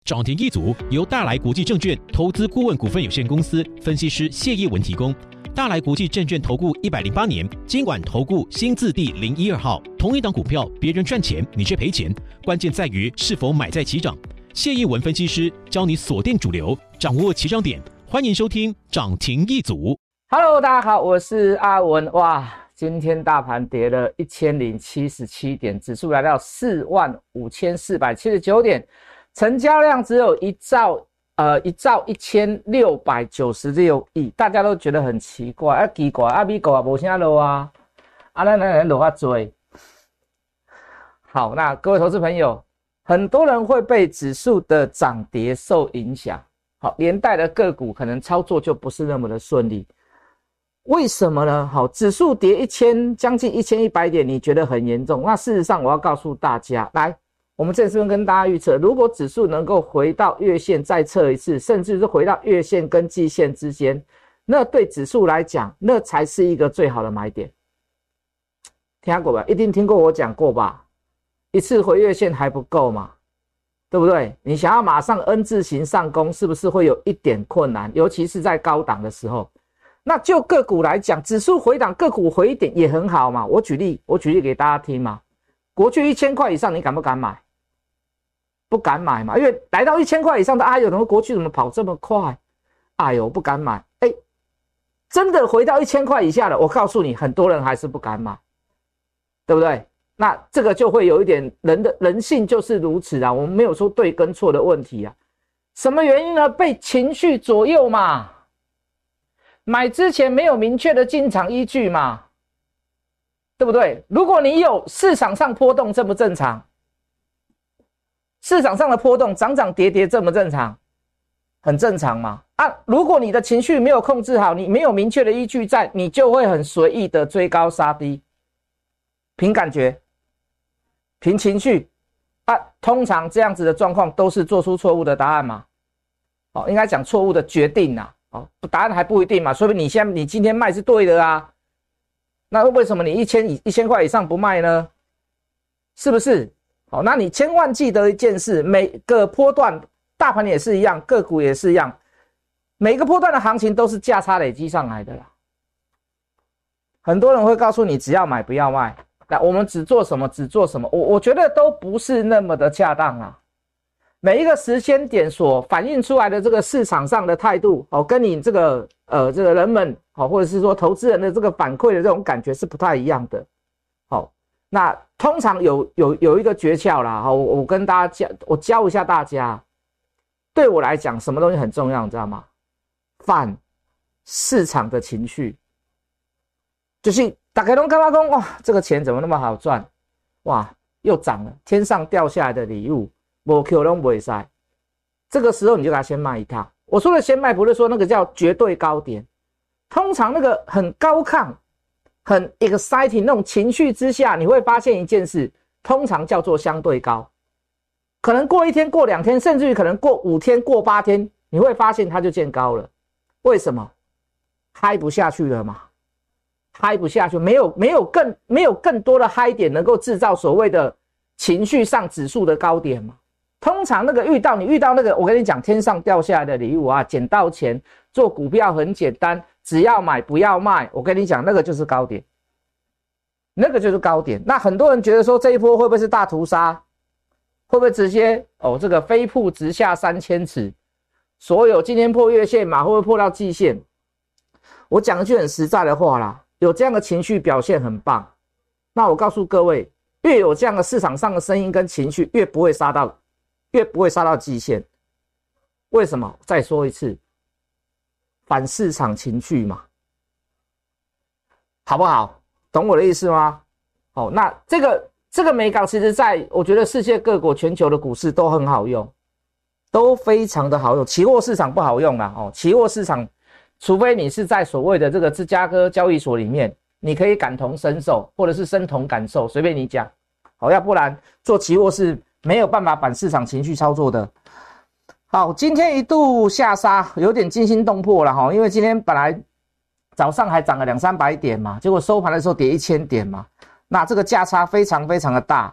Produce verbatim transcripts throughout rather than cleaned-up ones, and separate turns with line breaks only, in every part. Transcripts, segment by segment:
涨停一族由大来国际证券投资顾问股份有限公司分析师谢业文提供。大来国际证券投顾一百零八年金管投顾新字第零一二号。同一档股票，别人赚钱，你却赔钱，关键在于是否买在起涨。谢业文分析师教你锁定主流，掌握起涨点。欢迎收听涨停一族。
Hello， 大家好，我是阿文。哇，今天大盘跌了一千零七十七点，指数来到四万五千四百七十九点，成交量只有一兆呃一兆一千六百九十六亿，大家都觉得很奇怪，啊奇怪，啊美国啊无啥落啊，啊咱咱落啊多。好，那各位投资朋友，很多人会被指数的涨跌受影响，好，连带的个股可能操作就不是那么的顺利。为什么呢？好，指数跌一千将近一千一百点，你觉得很严重？那事实上我要告诉大家，来，我们这次跟大家预测，如果指数能够回到月线再测一次，甚至是回到月线跟季线之间，那对指数来讲，那才是一个最好的买点。听过吧？一定听过我讲过吧？一次回月线还不够嘛，对不对？你想要马上 N 字形上攻，是不是会有一点困难？尤其是在高档的时候。那就个股来讲，指数回档，个股回一点也很好嘛。我举例，我举例给大家听嘛。国巨一千块以上，你敢不敢买？不敢买嘛，因为来到一千块以上的，哎呦，怎么国巨怎么跑这么快？哎呦，不敢买。哎，真的回到一千块以下了，我告诉你，很多人还是不敢买，对不对？那这个就会有一点人的人性就是如此啊，我们没有说对跟错的问题啊。什么原因呢？被情绪左右嘛。买之前没有明确的进场依据嘛，对不对？如果你有市场上波动，正不正常？市场上的波动涨涨跌跌正不正常？很正常嘛。啊，如果你的情绪没有控制好，你没有明确的依据在，你就会很随意的追高杀低，凭感觉，凭情绪啊，通常这样子的状况都是做出错误的答案嘛。哦，应该讲错误的决定啊。哦，答案还不一定嘛，所以你现在你今天卖是对的啊，那为什么你一千一千块以上不卖呢？是不是？好，那你千万记得一件事，每个波段，大盘也是一样，个股也是一样，每个波段的行情都是价差累积上来的啦。很多人会告诉你只要买不要卖，那我们只做什么只做什么，我我觉得都不是那么的恰当啊。每一个时间点所反映出来的这个市场上的态度，哦，跟你这个呃这个人们，好，或者是说投资人的这个反馈的这种感觉是不太一样的。好，那通常有有有一个诀窍啦，好，我我跟大家教，我教一下大家。对我来讲，什么东西很重要，你知道吗？反市场的情绪，就是大家都干嘛说，哇，这个钱怎么那么好赚？哇，又涨了，天上掉下来的礼物。没 Q 都不会塞，这个时候你就给他先卖一趟。我说的先卖，不是说那个叫绝对高点，通常那个很高亢、很 exciting 那种情绪之下，你会发现一件事，通常叫做相对高。可能过一天、过两天，甚至于可能过五天、过八天，你会发现它就见高了。为什么？嗨不下去了嘛，嗨不下去，没有没有更没有更多的嗨点能够制造所谓的情绪上指数的高点嘛。通常那个遇到你遇到那个，我跟你讲，天上掉下来的礼物啊，捡到钱，做股票很简单，只要买不要卖。我跟你讲，那个就是高点，那个就是高点。那很多人觉得说这一波会不会是大屠杀？会不会直接哦这个飞瀑直下三千尺？所有今天破月线嘛，会不会破到季线？我讲一句很实在的话啦，有这样的情绪表现很棒。那我告诉各位，越有这样的市场上的声音跟情绪，越不会杀到。越不会杀到季线，为什么？再说一次，反市场情绪嘛，好不好？懂我的意思吗？好，那这个这个美感，其实在我觉得世界各国全球的股市都很好用，都非常的好用。期货市场不好用啦，哦，期货市场，除非你是在所谓的这个芝加哥交易所里面，你可以感同身受，或者是身同感受，随便你讲。好，要不然做期货是没有办法反市场情绪操作的。好，今天一度下杀，有点惊心动魄了哈，因为今天本来早上还涨了两三百点嘛，结果收盘的时候跌一千点嘛，那这个价差非常非常的大。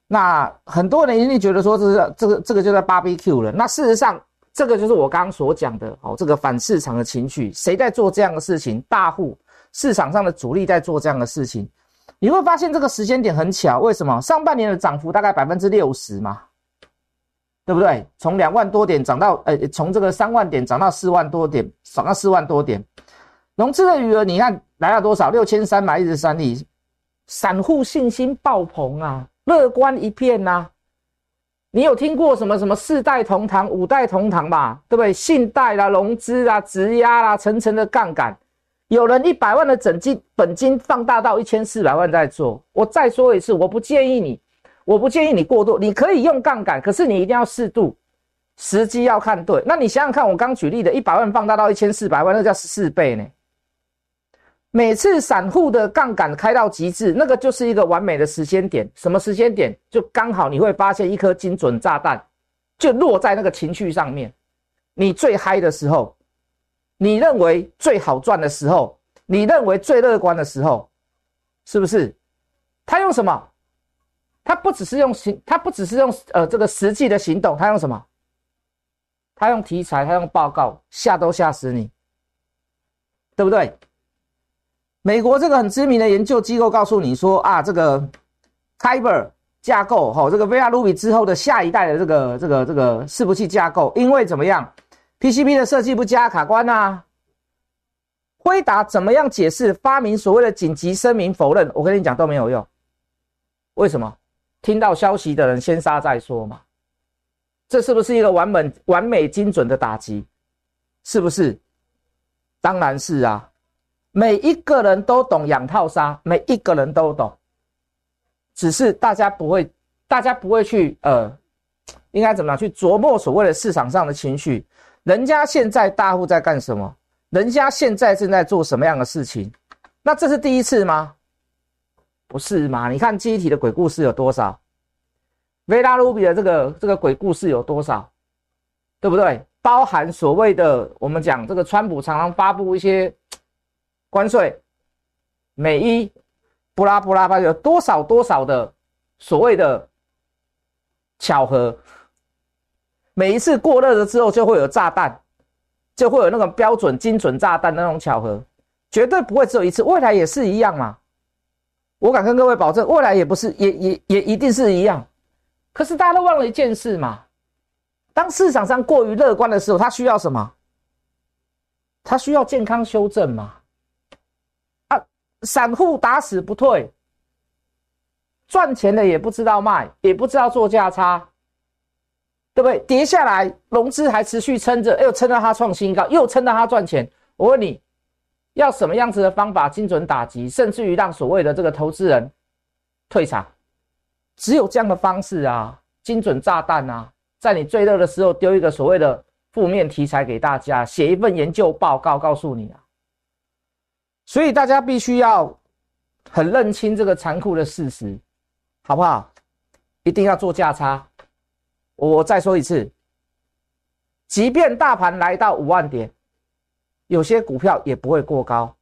那很多人一定觉得说这是这个这个就在 barbecue 了。那事实上，这个就是我刚刚所讲的哦，这个反市场的情绪，谁在做这样的事情？大户市场上的主力在做这样的事情。你会发现这个时间点很巧，为什么？上半年的涨幅大概 百分之六十 嘛，对不对？从两万多点涨到呃，从这个三万点涨到四万多点，涨到四万多点。融资的余额你看来了多少？六千三百一十三亿，散户信心爆棚啊，乐观一片啊。你有听过什么什么四代同堂、五代同堂吧？对不对？信贷啦、融资啦、质押啦、层层的杠杆。有人一百万的整金本金放大到一千四百万在做。我再说一次，我不建议你，我不建议你过多，你可以用杠杆，可是你一定要适度，时机要看对。那你想想看，我刚举例的一百万放大到一千四百万，那叫十四倍呢。每次散户的杠杆开到极致，那个就是一个完美的时间点。什么时间点？就刚好你会发现一颗精准炸弹就落在那个情绪上面。你最嗨的时候，你认为最好赚的时候，你认为最乐观的时候，是不是？他用什么？他不只是用行，他不只是用呃这个实际的行动，他用什么？他用题材，他用报告，吓都吓死你，对不对？美国这个很知名的研究机构告诉你说啊，这个 Kyber 架构齁，这个 V R Ruby 之后的下一代的这个这个这个伺服器架构，因为怎么样 P C B 的设计不佳卡关啊。辉达怎么样解释发明所谓的紧急声明否认？我跟你讲都没有用。为什么？听到消息的人先杀再说嘛。这是不是一个完美完美精准的打击？是不是？当然是啊。每一个人都懂养套杀，每一个人都懂，只是大家不会，大家不会去呃，应该怎么样去琢磨所谓的市场上的情绪。人家现在大户在干什么？人家现在正在做什么样的事情？那这是第一次吗？不是嘛？你看记忆体的鬼故事有多少 ？V R Ruby 的这个这个鬼故事有多少？对不对？包含所谓的我们讲这个川普常常发布一些关税，美伊布拉布拉巴有多少多少的所谓的巧合？每一次过热了之后就会有炸弹，就会有那种标准精准炸弹的那种巧合，绝对不会只有一次，未来也是一样嘛。我敢跟各位保证，未来也不是，也也也一定是一样。可是大家都忘了一件事嘛，当市场上过于乐观的时候，它需要什么？它需要健康修正嘛。散户打死不退，赚钱的也不知道卖，也不知道做价差，对不对？跌下来，融资还持续撑着，又撑到它创新高，又撑到它赚钱。我问你，要什么样子的方法精准打击，甚至于让所谓的这个投资人退场？只有这样的方式啊，精准炸弹啊，在你最热的时候丢一个所谓的负面题材给大家，写一份研究报告告诉你啊。所以大家必须要很认清这个残酷的事实，好不好？一定要做价差。我再说一次，即便大盘来到五万点，有些股票也不会过高。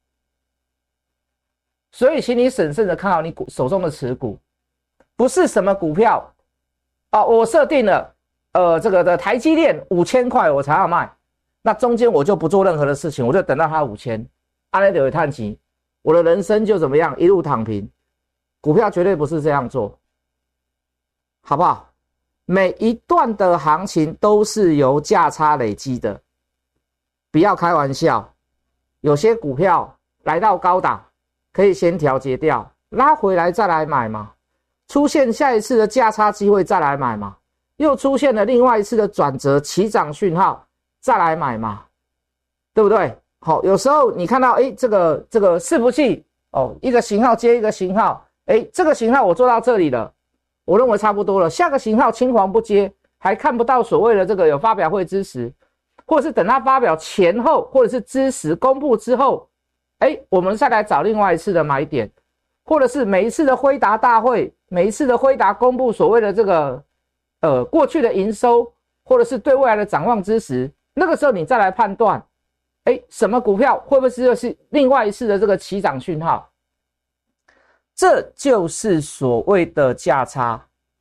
所以请你审慎的看好你手中的持股，不是什么股票啊，我设定了呃这个的台积电五千块我才要卖，那中间我就不做任何的事情，我就等到它五千。按那就会叹气，我的人生就怎么样，一路躺平。股票绝对不是这样做，好不好？每一段的行情都是由价差累积的，不要开玩笑。有些股票来到高档，可以先调节掉，拉回来再来买嘛。出现下一次的价差机会再来买嘛。又出现了另外一次的转折起涨讯号，再来买嘛，对不对？好，有时候你看到，哎，这个这个伺服器哦，一个型号接一个型号，哎，这个型号我做到这里了，我认为差不多了。下个型号青黄不接，还看不到所谓的这个有发表会支持，或者是等它发表前后，或者是支持公布之后，哎，我们再来找另外一次的买点，或者是每一次的辉达大会，每一次的辉达公布所谓的这个呃过去的营收，或者是对未来的展望之时，那个时候你再来判断。哎，什么股票会不会是就是另外一次的这个起涨讯号？这就是所谓的价差，好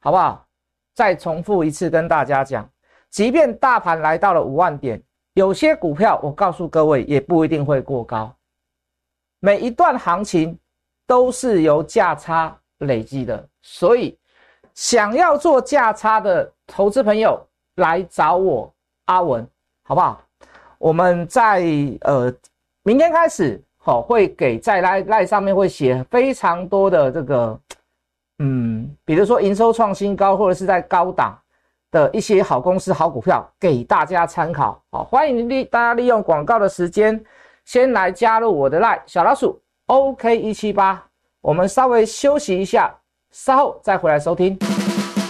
好不好？再重复一次跟大家讲，即便大盘来到了五万点，有些股票我告诉各位也不一定会过高。每一段行情都是由价差累积的，所以想要做价差的投资朋友来找我阿文，好不好？我们在呃明天开始，好、哦、会给在 LINE LINE 上面会写非常多的这个，嗯，比如说营收创新高或者是在高档的一些好公司、好股票给大家参考。好，欢迎利大家利用广告的时间，先来加入我的 LINE 小老鼠 O K 一七八，我们稍微休息一下，稍后再回来收听。